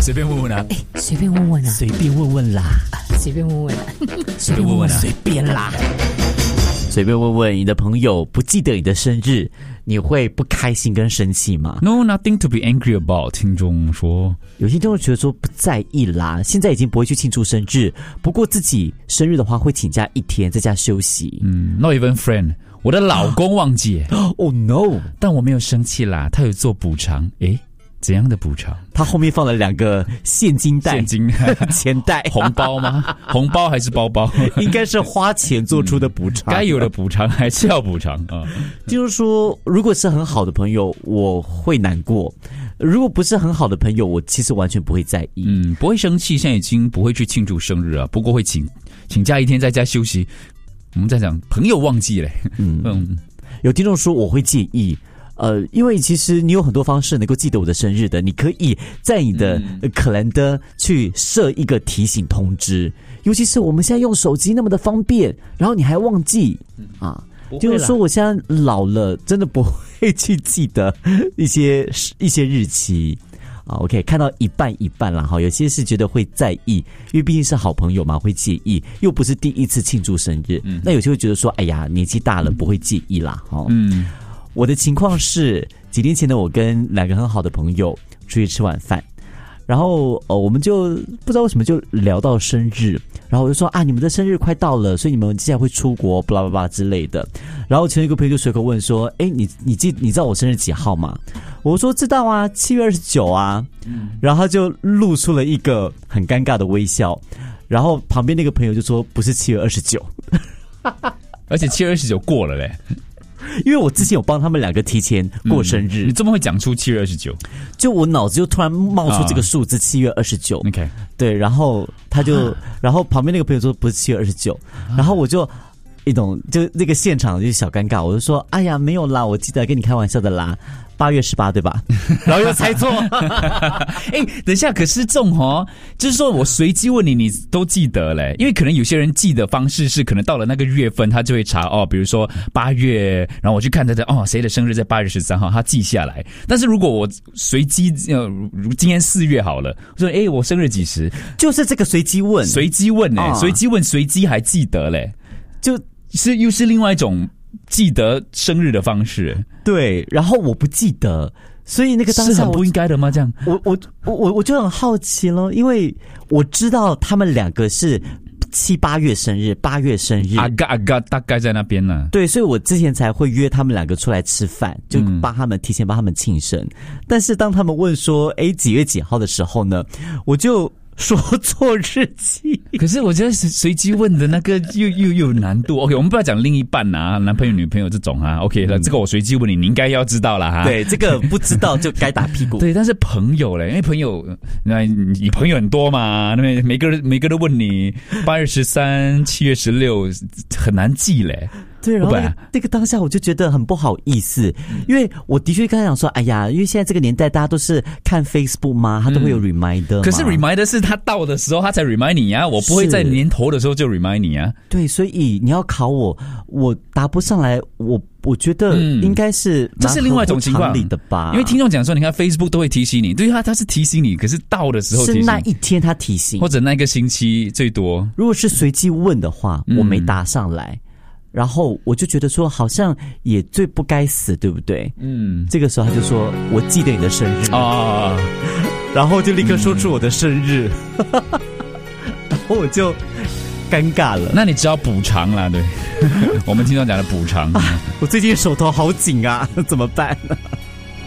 随便问问啊， 随便问问啊， 随便问问啦， 随便问问啊， 随便问问啊， 随便啦，随便问问你的朋友不记得你的生日，你会不开心跟生气吗？ No, nothing to be angry about。听众说， 有些听众觉得说不在意啦，现在已经不会去庆祝生日，不过自己生日的话会请假1天在家休息。 Not even friend。我的老公忘记 Oh no！ 但我没有生气啦，他有做补偿。诶，怎样的补偿？ 他后面放了2个现金袋， 现金钱袋， 红包吗？红包还是包包？ 应该是花钱做出的补偿。 该有的补偿还是要补偿啊。 就是说，如果是很好的朋友，我会难过；如果不是很好的朋友，我其实完全不会在意。 不会生气，现在已经不会去庆祝生日啊，不过会请假1天在家休息。我们在讲朋友忘记嘞， 有听众说我会介意。因为其实你有很多方式能够记得我的生日的，你可以在你的calendar去设一个提醒通知，尤其是我们现在用手机那么的方便，然后你还忘记啊，就是说我现在老了，真的不会去记得一些日期。OK， 看到一半一半啦，哈，有些是觉得会在意，因为毕竟是好朋友嘛，会介意，又不是第一次庆祝生日，那有些会觉得说，哎呀，年纪大了不会介意啦，我的情况是几天前呢，我跟2个很好的朋友出去吃晚饭，然后我们就不知道为什么就聊到生日，然后我就说啊，你们的生日快到了，所以你们接下来会出国，blah blah blah之类的。然后其中一个朋友就随口问说，哎，你知道我生日几号吗？我说知道啊，7月29啊。然后他就露出了一个很尴尬的微笑，然后旁边那个朋友就说不是7月29， 而且7月29过了嘞。 因为我之前有帮他们2个提前过生日， 你这么会讲出7月29， 就我脑子就突然冒出这个数字7月29。 OK， 对，然后他就，然后旁边那个朋友说不是7月29，然后我就一种就那个现场就小尴尬，我就说哎呀没有啦，我记得跟你开玩笑的啦。8月18对吧？然后又猜错。 哎，等一下，可是这种就是说我随机问你，你都记得嘞？因为可能有些人记的方式是，可能到了那个月份，他就会查比如说8月，然后我去看他的谁的生日在8月13号，他记下来。但是如果我随机，如今天4月好了，我说我生日几时？ 就是这个随机问， 随机问随机问，随机还记得嘞，就是又是另外一种记得生日的方式。 对，然后我不记得，所以那个当下是很不应该的吗？这样， 我就很好奇了，因为我知道他们2个是7、8月生日，8月生日， 阿嘎大概在那边呢。 对，所以我之前才会约他们2个出来吃饭，就提前帮他们庆生。但是当他们问说几月几号的时候呢，我就说错日期。 可是我觉得随机问的那个又有难度。OK， 我们不要讲另一半啊，男朋友女朋友这种啊。OK， 这个我随机问你，你应该要知道啦哈。 对，这个不知道就该打屁股。 对，但是朋友嘞，因为朋友，那你朋友很多嘛，那每个都问你8月13、7月16，很难记嘞。 对，然后那个当下我就觉得很不好意思，因为我的确跟他讲说，哎呀，因为现在这个年代大家都是看 Facebook 嘛，他都会有 reminder 嘛。 可是 reminder 是他到的时候他才 remind 你啊，我不会在年头的时候就 remind 你啊。 对，所以你要考我答不上来，我觉得应该是这是另外一种情况的吧。 因为听众讲说，你看 Facebook 都会提醒你，对他是提醒你，可是到的时候提醒是那一天他提醒， 或者那个星期最多。 如果是随机问的话，我没答上来。然后我就觉得说好像也最不该死，对不对？这个时候他就说我记得你的生日啊，然后就立刻说出我的生日，然后我就尴尬了。 那你只要补偿啦，对。我们听众讲的补偿。 我最近手头好紧啊，怎么办呢？